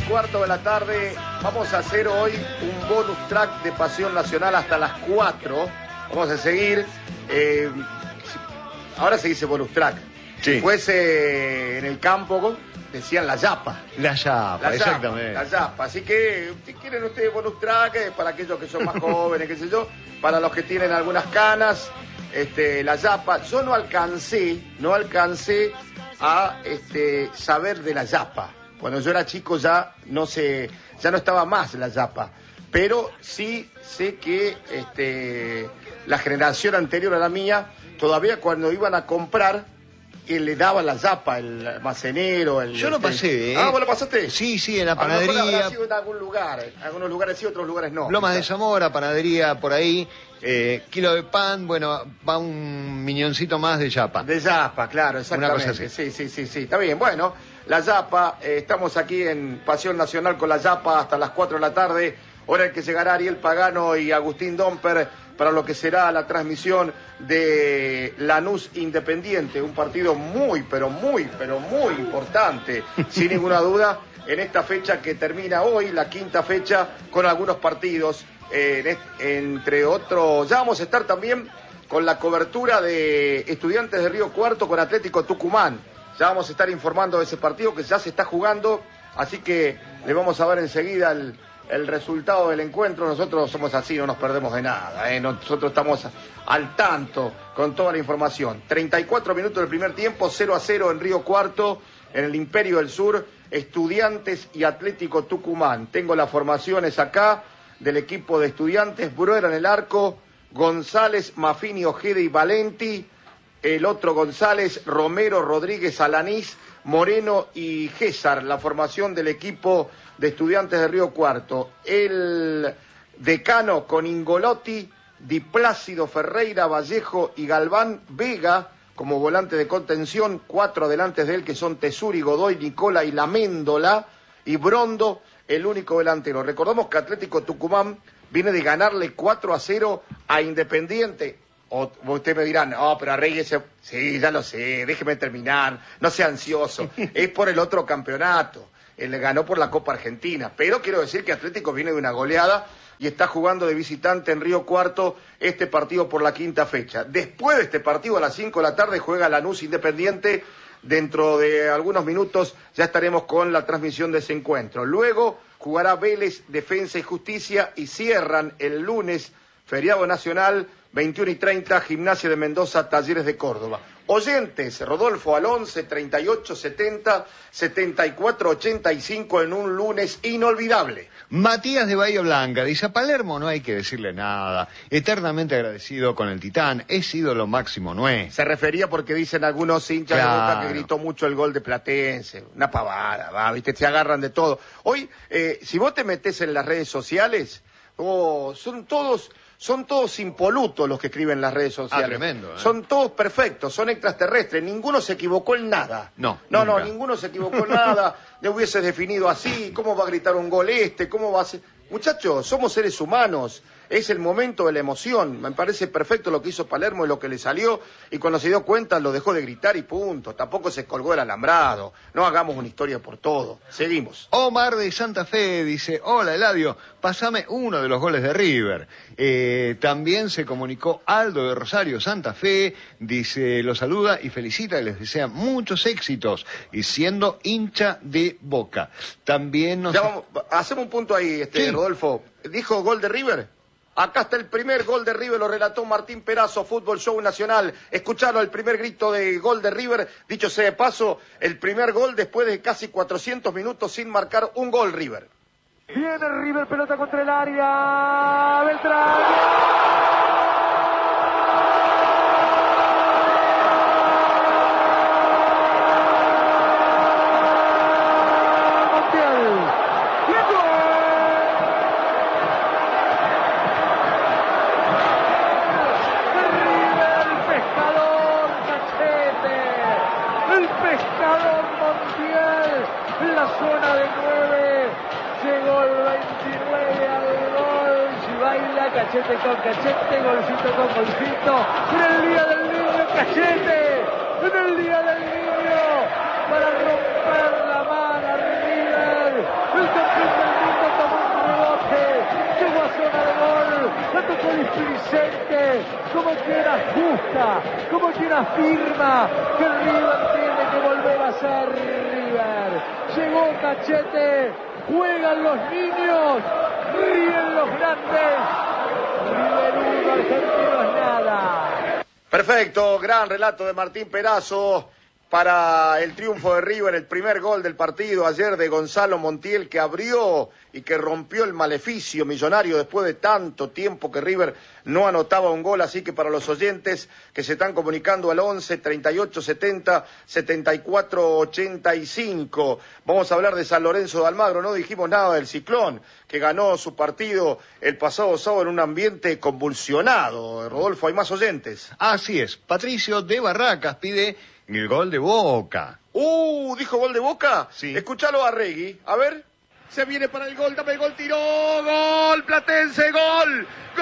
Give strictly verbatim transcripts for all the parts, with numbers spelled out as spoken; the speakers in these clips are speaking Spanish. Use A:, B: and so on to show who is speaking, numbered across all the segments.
A: cuarto de la tarde. Vamos a hacer hoy un bonus track de Pasión Nacional hasta las cuatro. Vamos a seguir. Eh, ahora se dice bonus track.
B: Sí.
A: Si fuese en el campo, decían la yapa.
B: La yapa,
A: La
B: exactamente.
A: Yapa, la yapa. Así que, si quieren ustedes bonus track, eh, para aquellos que son más jóvenes, qué sé yo, para los que tienen algunas canas, este, la yapa. Yo no alcancé, no alcancé a este, saber de la yapa. Cuando yo era chico ya no se, ya no estaba más la yapa. Pero sí sé que este, la generación anterior a la mía, todavía cuando iban a comprar, él le daba la yapa, el almacenero. El,
B: Yo lo pasé, ¿eh?
A: Ah, ¿vos lo pasaste?
B: Sí, sí, en la
A: A lo mejor
B: panadería.
A: habrá sido en algún lugar. En algunos lugares sí, otros lugares no.
B: Lomas de Zamora, panadería, por ahí. Eh, kilo de pan, bueno, va un miñoncito más de yapa.
A: De yapa, claro, exactamente.
B: Una cosa así.
A: Sí, sí, sí, sí. Está bien, bueno, la yapa, eh, estamos aquí en Pasión Nacional con la yapa hasta las cuatro de la tarde, hora en que llegará Ariel Pagano y Agustín Domper para lo que será la transmisión de Lanús Independiente, un partido muy, pero muy, pero muy importante, sin ninguna duda, en esta fecha que termina hoy, la quinta fecha, con algunos partidos, eh, entre otros, ya vamos a estar también con la cobertura de Estudiantes de Río Cuarto con Atlético Tucumán. Ya vamos a estar informando de ese partido que ya se está jugando, así que le vamos a ver enseguida el, el resultado del encuentro. Nosotros somos así, no nos perdemos de nada, ¿eh? Nosotros estamos al tanto con toda la información. treinta y cuatro minutos del primer tiempo, cero a cero en Río Cuarto, en el Imperio del Sur, Estudiantes y Atlético Tucumán. Tengo las formaciones acá del equipo de Estudiantes: Bruera en el arco, González, Mafini, Ojeda y Valenti. El otro González, Romero, Rodríguez, Alanís, Moreno y Gésar, la formación del equipo de Estudiantes de Río Cuarto. El decano con Ingolotti, Di Plácido, Ferreira, Vallejo y Galván, Vega como volante de contención, cuatro adelantes de él que son Tesuri, Godoy, Nicola y Laméndola, y Brondo, el único delantero. Recordamos que Atlético Tucumán viene de ganarle cuatro a cero a Independiente. O usted me dirá, no, pero arréguese. Sí, ya lo sé, déjeme terminar, no sea ansioso. Es por el otro campeonato. Él le ganó por la Copa Argentina. Pero quiero decir que Atlético viene de una goleada y está jugando de visitante en Río Cuarto este partido por la quinta fecha. Después de este partido, a las cinco de la tarde, juega Lanús Independiente. Dentro de algunos minutos ya estaremos con la transmisión de ese encuentro. Luego jugará Vélez, Defensa y Justicia, y cierran el lunes, feriado nacional, veintiuno y treinta, Gimnasia de Mendoza, Talleres de Córdoba. Oyentes, Rodolfo al once, treinta y ocho, setenta, setenta y cuatro, ochenta y cinco en un lunes inolvidable.
B: Matías de Bahía Blanca dice: a Palermo no hay que decirle nada, eternamente agradecido con el Titán, es ídolo máximo, ¿no es?
A: Se refería porque dicen algunos hinchas
B: Claro.
A: de Boca que gritó mucho el gol de Platense, una pavada, va, viste, se agarran de todo. Hoy, eh, si vos te metés en las redes sociales, oh, son todos... Son todos impolutos los que escriben en las redes sociales.
B: Ah, tremendo, ¿eh?
A: Son todos perfectos, son extraterrestres. Ninguno se equivocó en nada.
B: No,
A: No,
B: nunca.
A: no, ninguno se equivocó en nada. Le hubieses definido así. ¿Cómo va a gritar un gol este? ¿Cómo va a ser? Muchachos, somos seres humanos. Es el momento de la emoción. Me parece perfecto lo que hizo Palermo y lo que le salió. Y cuando se dio cuenta lo dejó de gritar y punto. Tampoco se colgó el alambrado. No hagamos una historia por todo. Seguimos.
B: Omar de Santa Fe dice: hola Eladio, pasame uno de los goles de River. Eh, también se comunicó Aldo de Rosario, Santa Fe, dice, los saluda y felicita y les desea muchos éxitos, y siendo hincha de Boca. También nos...
A: Ya vamos, hacemos un punto ahí, este,
B: Sí.
A: Rodolfo. ¿Dijo gol de River? Acá está el primer gol de River, lo relató Martín Perazo, Fútbol Show Nacional. Escucharon el primer grito de gol de River. Dicho sea de paso, el primer gol después de casi cuatrocientos minutos sin marcar un gol River.
C: Viene River, pelota contra el área. Beltrán. Cachete con cachete, golcito con golcito, en el día del niño, Cachete, en el día del niño, para romper la mano a River, el como displicente, como quien ajusta, como quien afirma que el River tiene que volver a ser River. Llegó Cachete, juegan los niños, ríen los grandes. River uno, Argentinos nada.
A: Perfecto, gran relato de Martín Perazo para el triunfo de River, el primer gol del partido ayer de Gonzalo Montiel, que abrió y que rompió el maleficio millonario después de tanto tiempo que River no anotaba un gol. Así que para los oyentes que se están comunicando al once, treinta y ocho, setenta, setenta y cuatro, ochenta y cinco, vamos a hablar de San Lorenzo de Almagro. No dijimos nada del Ciclón, que ganó su partido el pasado sábado en un ambiente convulsionado. Rodolfo, hay más oyentes.
B: Así es, Patricio de Barracas pide el gol de Boca.
A: Uh, ¿dijo gol de Boca?
B: Sí.
A: Escuchalo a Regui, a ver. Se viene para el gol, dame el gol, tiró, gol, Platense, gol, gol.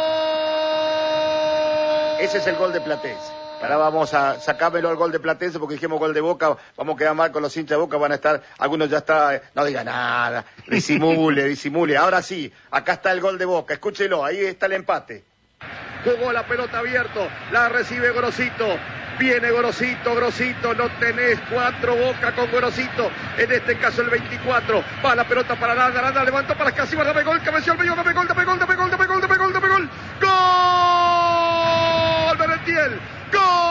A: Ese es el gol de Platense. Ahora vamos a sacármelo al gol de Platense porque dijimos gol de Boca, vamos a quedar mal con los hinchas de Boca, van a estar, algunos ya está, no diga nada, disimule, disimule. Ahora sí, acá está el gol de Boca, escúchelo, ahí está el empate. Jugó la pelota abierto, la recibe Grosito, viene Grosito, Grosito, no tenés cuatro, Boca con Grosito, en este caso el veinticuatro, va la pelota para Aranda, Aranda levantó para Casima, dame gol, cabeció el medio, dame gol, dame gol, dame gol, dame gol, dame gol, dame gol, dame gol, gol, Merentiel, gol.